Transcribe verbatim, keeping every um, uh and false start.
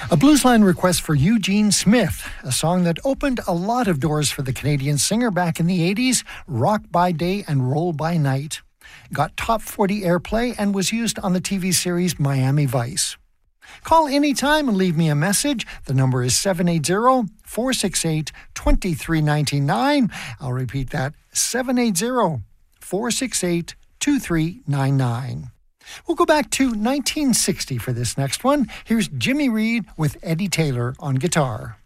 A bluesline request for Eugene Smith, a song that opened a lot of doors for the Canadian singer back in the eighties, Rock by Day and Roll by Night. Got top forty airplay and was used on the T V series Miami Vice. Call anytime and leave me a message. The number is seven eight zero, four six eight, two three nine nine. I'll repeat that, seven eight zero, four six eight, two three nine nine. We'll go back to nineteen sixty for this next one. Here's Jimmy Reed with Eddie Taylor on guitar.